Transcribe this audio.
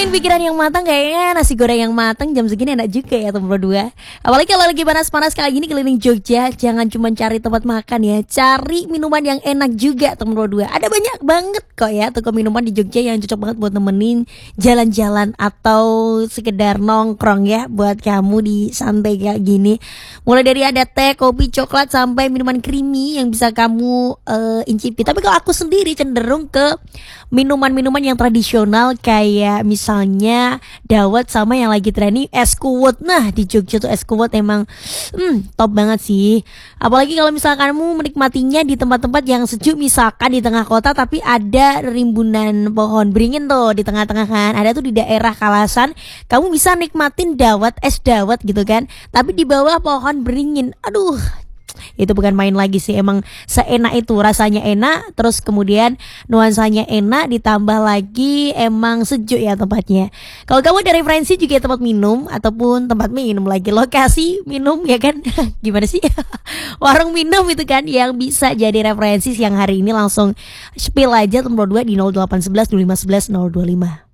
Ngomongin pikiran yang matang, kayaknya nasi goreng yang matang jam segini enak juga ya teman berdua. Apalagi kalau lagi panas-panas kayak gini keliling Jogja, jangan cuma cari tempat makan ya, cari minuman yang enak juga teman berdua. Ada banyak banget kok ya toko minuman di Jogja yang cocok banget buat nemenin jalan-jalan atau sekedar nongkrong ya buat kamu di santai kayak gini. Mulai dari ada teh, kopi, coklat sampai minuman creamy yang bisa kamu incipi. Tapi kalau aku sendiri cenderung ke minuman-minuman yang tradisional kayak misalnya dawet sama yang lagi trending es kuwut. Nah di Jogja tuh es kuwut emang top banget sih. Apalagi kalau misalkan kamu menikmatinya di tempat-tempat yang sejuk, misalkan di tengah kota tapi ada rimbunan pohon beringin tuh di tengah-tengah kan. Ada tuh di daerah Kalasan, kamu bisa nikmatin dawet, es dawet gitu kan, tapi di bawah pohon beringin. Aduh, itu bukan main lagi sih, emang seenak itu, rasanya enak, terus kemudian nuansanya enak, ditambah lagi emang sejuk ya tempatnya. Kalau kamu ada referensi juga tempat minum ataupun tempat minum lagi, lokasi minum ya kan gimana sih warung minum itu kan yang bisa jadi referensi siang hari ini, langsung spill aja nomor 2 di 0811 2511 025.